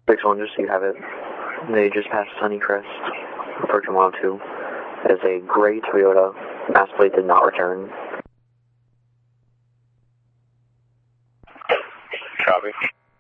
6-1, just so you have it. They just passed Sunnycrest, approaching 102. As a gray Toyota, mass plate did not return. Copy.